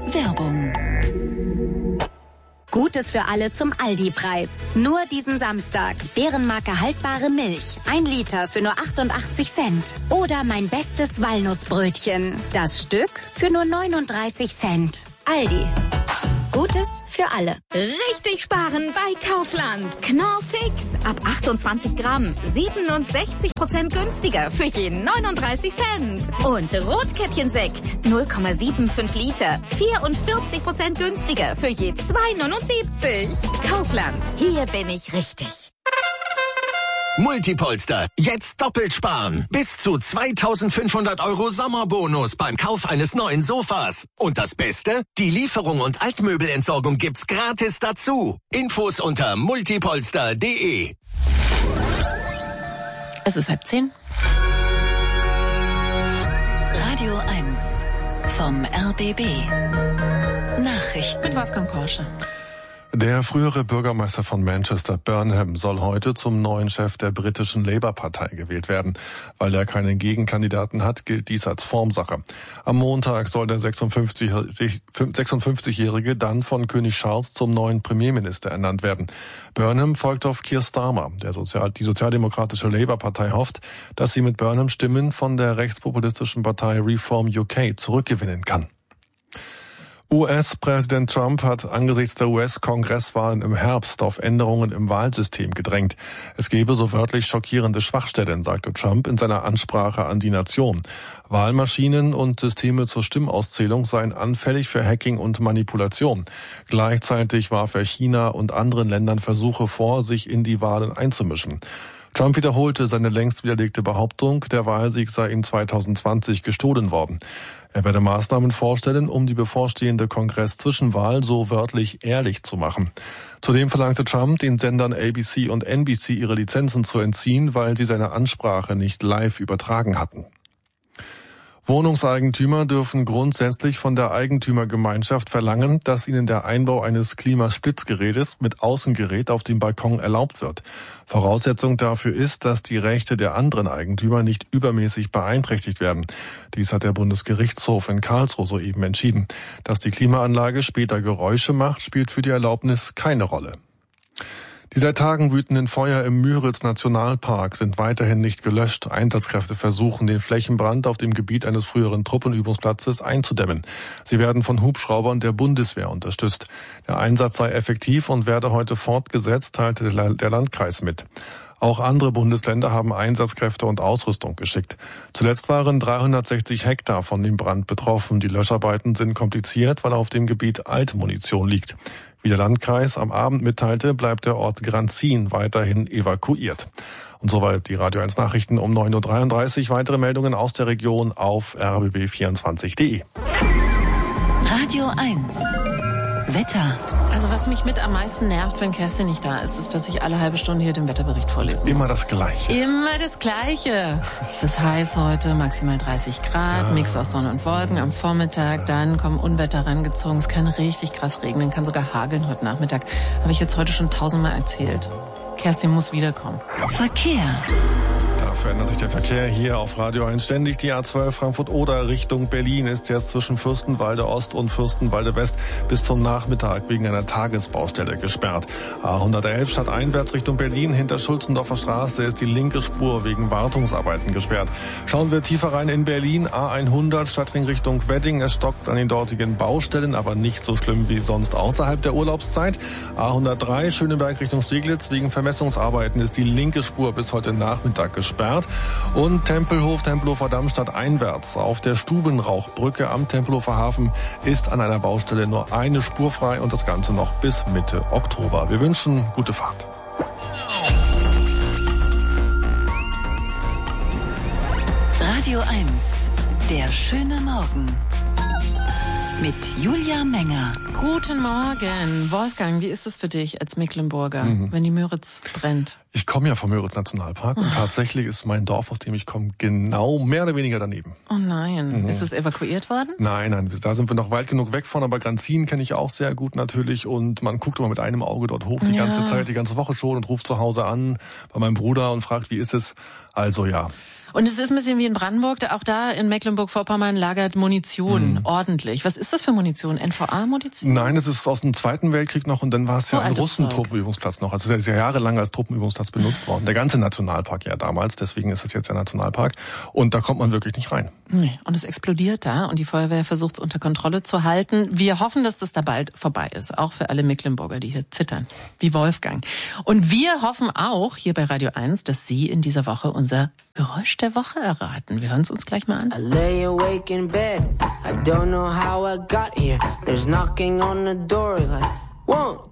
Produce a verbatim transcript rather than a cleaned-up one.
Werbung. Gutes für alle zum Aldi-Preis. Nur diesen Samstag. Bärenmarke haltbare Milch. Ein Liter für nur achtundachtzig Cent. Oder mein bestes Walnussbrötchen. Das Stück für nur neununddreißig Cent. Aldi. Gutes für alle. Richtig sparen bei Kaufland. Knorrfix. Ab achtundzwanzig Gramm. siebenundsechzig Prozent günstiger für jeden neununddreißig Cent. Und Rotkäppchensekt. null Komma fünfundsiebzig Liter. vierundvierzig Prozent günstiger für je zwei neunundsiebzig. Kaufland. Hier bin ich richtig. Multipolster. Jetzt doppelt sparen. Bis zu zweitausendfünfhundert Euro Sommerbonus beim Kauf eines neuen Sofas. Und das Beste? Die Lieferung und Altmöbelentsorgung gibt's gratis dazu. Infos unter multipolster punkt de. Es ist halb zehn. Radio eins vom R B B. Nachrichten Mit Wolfgang Porsche. Der frühere Bürgermeister von Manchester, Burnham, soll heute zum neuen Chef der britischen Labour-Partei gewählt werden. Weil er keinen Gegenkandidaten hat, gilt dies als Formsache. Am Montag soll der sechsundfünfzigjährige dann von König Charles zum neuen Premierminister ernannt werden. Burnham folgt auf Keir Starmer. Der Sozial- die sozialdemokratische Labour-Partei hofft, dass sie mit Burnham Stimmen von der rechtspopulistischen Partei Reform U K zurückgewinnen kann. U S-Präsident Trump hat angesichts der U S-Kongresswahlen im Herbst auf Änderungen im Wahlsystem gedrängt. Es gebe so wörtlich schockierende Schwachstellen, sagte Trump in seiner Ansprache an die Nation. Wahlmaschinen und Systeme zur Stimmauszählung seien anfällig für Hacking und Manipulation. Gleichzeitig warf er China und anderen Ländern Versuche vor, sich in die Wahlen einzumischen. Trump wiederholte seine längst widerlegte Behauptung, der Wahlsieg sei ihm zweitausendzwanzig gestohlen worden. Er werde Maßnahmen vorstellen, um die bevorstehende Kongress-Zwischenwahl so wörtlich ehrlich zu machen. Zudem verlangte Trump, den Sendern A B C und N B C ihre Lizenzen zu entziehen, weil sie seine Ansprache nicht live übertragen hatten. Wohnungseigentümer dürfen grundsätzlich von der Eigentümergemeinschaft verlangen, dass ihnen der Einbau eines Klimaspritzgerätes mit Außengerät auf dem Balkon erlaubt wird. Voraussetzung dafür ist, dass die Rechte der anderen Eigentümer nicht übermäßig beeinträchtigt werden. Dies hat der Bundesgerichtshof in Karlsruhe soeben entschieden. Dass die Klimaanlage später Geräusche macht, spielt für die Erlaubnis keine Rolle. Die seit Tagen wütenden Feuer im Müritz-Nationalpark sind weiterhin nicht gelöscht. Einsatzkräfte versuchen, den Flächenbrand auf dem Gebiet eines früheren Truppenübungsplatzes einzudämmen. Sie werden von Hubschraubern der Bundeswehr unterstützt. Der Einsatz sei effektiv und werde heute fortgesetzt, teilte der Landkreis mit. Auch andere Bundesländer haben Einsatzkräfte und Ausrüstung geschickt. Zuletzt waren dreihundertsechzig Hektar von dem Brand betroffen. Die Löscharbeiten sind kompliziert, weil auf dem Gebiet Altmunition liegt. Wie der Landkreis am Abend mitteilte, bleibt der Ort Granzin weiterhin evakuiert. Und soweit die Radio eins Nachrichten um neun Uhr dreiunddreißig. Weitere Meldungen aus der Region auf r b b vierundzwanzig punkt de. Radio eins Wetter. Also was mich mit am meisten nervt, wenn Kerstin nicht da ist, ist, dass ich alle halbe Stunde hier den Wetterbericht vorlesen muss. Immer das Gleiche. Immer das Gleiche. Es ist heiß heute, maximal dreißig Grad, ja. Mix aus Sonne und Wolken am Vormittag, dann kommen Unwetter rangezogen, es kann richtig krass regnen, kann sogar hageln heute Nachmittag. Habe ich jetzt heute schon tausendmal erzählt. Kerstin muss wiederkommen. Verkehr. Da verändert sich der Verkehr hier auf Radio eins ständig. Die A zwölf Frankfurt-Oder Richtung Berlin ist jetzt zwischen Fürstenwalde Ost und Fürstenwalde West bis zum Nachmittag wegen einer Tagesbaustelle gesperrt. A hundertelf stadteinwärts Richtung Berlin hinter Schulzendorfer Straße ist die linke Spur wegen Wartungsarbeiten gesperrt. Schauen wir tiefer rein in Berlin. A hundert Stadtring Richtung Wedding. Es stockt an den dortigen Baustellen, aber nicht so schlimm wie sonst außerhalb der Urlaubszeit. A hundertdrei Schöneberg Richtung Steglitz. Wegen Vermessungsarbeiten ist die linke Spur bis heute Nachmittag gesperrt. Und Tempelhof, Tempelhofer Damm stadteinwärts auf der Stubenrauchbrücke am Tempelhofer Hafen ist an einer Baustelle nur eine Spur frei und das Ganze noch bis Mitte Oktober. Wir wünschen gute Fahrt. Radio eins, der schöne Morgen. Mit Julia Menger. Guten Morgen. Wolfgang, wie ist es für dich als Mecklenburger, mhm. wenn die Müritz brennt? Ich komme ja vom Müritz-Nationalpark und tatsächlich ist mein Dorf, aus dem ich komme, genau mehr oder weniger daneben. Oh nein. Mhm. Ist es evakuiert worden? Nein, nein, da sind wir noch weit genug weg von, aber Granzin kenne ich auch sehr gut natürlich und man guckt immer mit einem Auge dort hoch die ja. ganze Zeit, die ganze Woche schon und ruft zu Hause an bei meinem Bruder und fragt, wie ist es? Also ja. Und es ist ein bisschen wie in Brandenburg, auch da in Mecklenburg-Vorpommern lagert Munition mhm. ordentlich. Was ist das für Munition? N V A-Munition? Nein, es ist aus dem Zweiten Weltkrieg noch und dann war es ja oh, ein Russen-Truppenübungsplatz noch. Also es ist ja jahrelang als Truppenübungsplatz benutzt worden. Der ganze Nationalpark ja damals, deswegen ist es jetzt der Nationalpark. Und da kommt man wirklich nicht rein. Nee, und es explodiert da und die Feuerwehr versucht es unter Kontrolle zu halten. Wir hoffen, dass das da bald vorbei ist, auch für alle Mecklenburger, die hier zittern, wie Wolfgang. Und wir hoffen auch hier bei Radio eins, dass Sie in dieser Woche unser Geräusch der Woche erraten. Wir hören es uns gleich mal an. I lay awake in bed. I don't know how I got here. There's knocking on the door like one,